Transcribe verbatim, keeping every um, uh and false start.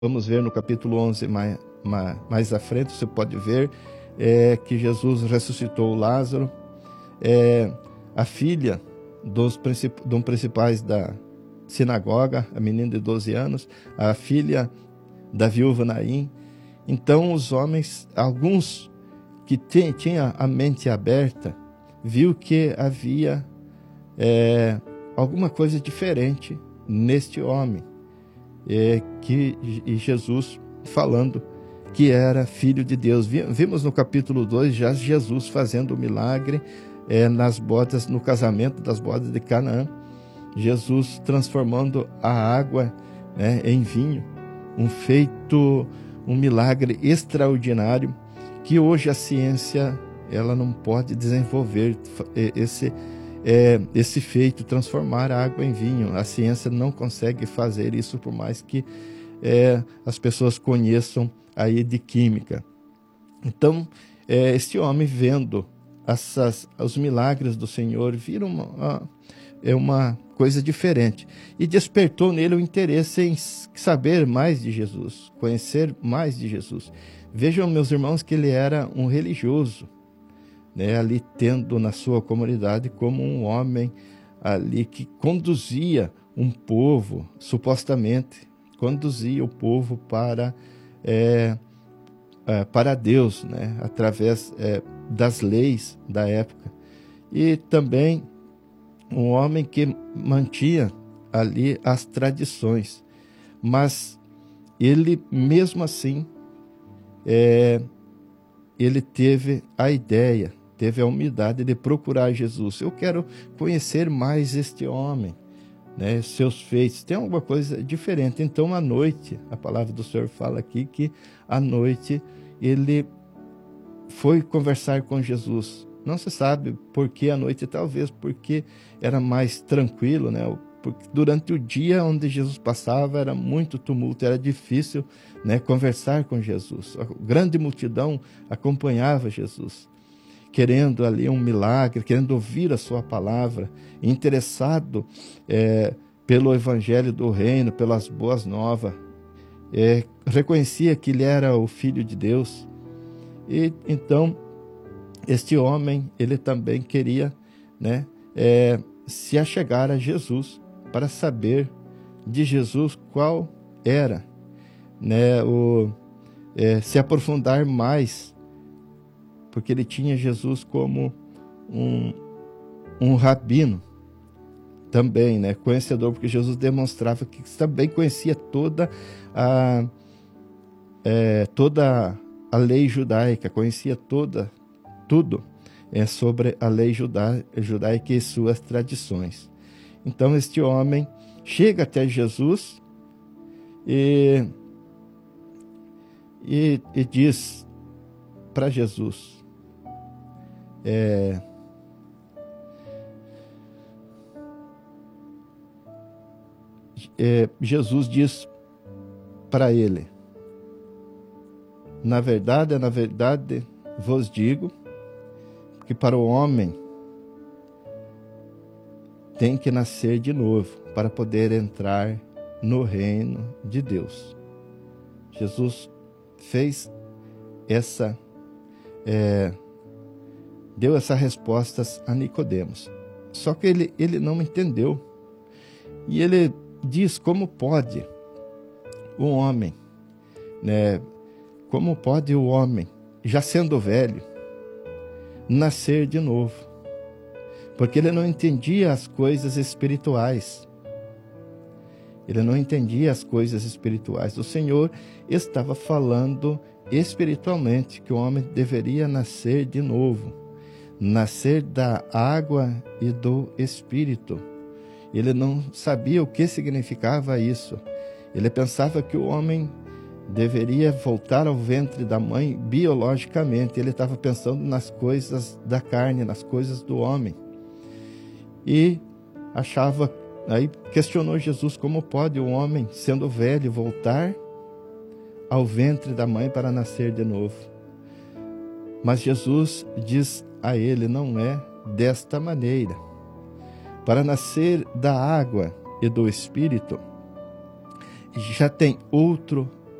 Vamos ver no capítulo onze mais, mais, mais à frente, você pode ver é, que Jesus ressuscitou Lázaro. É, a filha dos princip, dos principais da sinagoga, a menina de doze anos, a filha da viúva Naim. Então os homens, alguns que tinham a mente aberta, viu que havia é, alguma coisa diferente neste homem, é, que, e Jesus falando que era filho de Deus. Vimos no capítulo dois já Jesus fazendo o milagre é, nas bodas, no casamento das bodas de Canaã, Jesus transformando a água, né, em vinho, um feito, um milagre extraordinário que hoje a ciência ela não pode desenvolver esse, é, esse feito, transformar a água em vinho. A ciência não consegue fazer isso, por mais que é, as pessoas conheçam aí de química. Então, é, este homem vendo essas, os milagres do Senhor, viram uma, uma, é uma coisa diferente e despertou nele o interesse em saber mais de Jesus, conhecer mais de Jesus. Vejam, meus irmãos, que ele era um religioso, né, ali tendo na sua comunidade como um homem ali que conduzia um povo, supostamente conduzia o povo para é, é, para Deus, né, através é, das leis da época. E também um homem que mantinha ali as tradições, mas ele mesmo assim é, ele teve a ideia, teve a humildade de procurar Jesus. Eu quero conhecer mais este homem, né, seus feitos, tem alguma coisa diferente. Então, à noite, a palavra do Senhor fala aqui que à noite ele foi conversar com Jesus. Não se sabe por que à noite, talvez porque era mais tranquilo, né? Porque durante o dia onde Jesus passava era muito tumulto, era difícil, né, conversar com Jesus. A grande multidão acompanhava Jesus, querendo ali um milagre, querendo ouvir a sua palavra, interessado é, pelo evangelho do reino, pelas boas novas. É, reconhecia que ele era o Filho de Deus. E então este homem, ele também queria, né, é, se achegar a Jesus para saber de Jesus qual era, né, o, é, se aprofundar mais, porque ele tinha Jesus como um, um rabino também, né, conhecedor, porque Jesus demonstrava que também conhecia toda a, é, toda a lei judaica, conhecia toda, tudo é, sobre a lei judá, judaica e suas tradições. Então este homem chega até Jesus e, e, e diz para Jesus, é, é, Jesus diz para ele, na verdade, na verdade vos digo que para o homem tem que nascer de novo para poder entrar no reino de Deus. Jesus fez essa, é, deu essas respostas a Nicodemos. Só que ele, ele não entendeu. E ele diz como pode o homem, né, como pode o homem, já sendo velho, nascer de novo? Porque ele não entendia as coisas espirituais. Ele não entendia as coisas espirituais. O Senhor estava falando espiritualmente que o homem deveria nascer de novo, nascer da água e do Espírito. Ele não sabia o que significava isso. Ele pensava que o homem deveria voltar ao ventre da mãe biologicamente. Ele estava pensando nas coisas da carne, nas coisas do homem. E achava, aí questionou Jesus, como pode o homem, sendo velho, voltar ao ventre da mãe para nascer de novo? Mas Jesus diz a ele, não é desta maneira. Para nascer da água e do Espírito, já tem outro